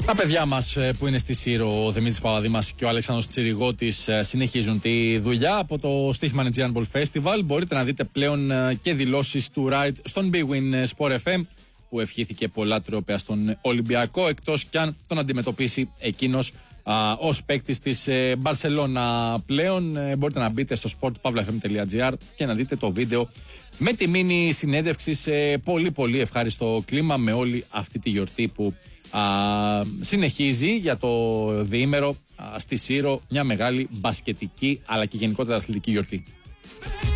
Τα παιδιά μας που είναι στη Σύρο, ο Δημήτρης Παπαδήμας και ο Αλέξανδρος Τσιριγώτης, συνεχίζουν τη δουλειά από το Στοίχημα Aegean Ball Festival. Μπορείτε να δείτε πλέον και δηλώσεις του Ride στον Big Win Sport FM, που ευχήθηκε πολλά τρόπαια στον Ολυμπιακό, εκτός κι αν τον αντιμετωπίσει εκείνος ως παίκτης της Μπαρσελόνα πλέον. Μπορείτε να μπείτε στο sport.pavlafm.gr και να δείτε το βίντεο με τη μίνι συνέντευξη σε πολύ πολύ ευχάριστο κλίμα, με όλη αυτή τη γιορτή που συνεχίζει για το διήμερο στη Σύρο, μια μεγάλη μπασκετική αλλά και γενικότερα αθλητική γιορτή.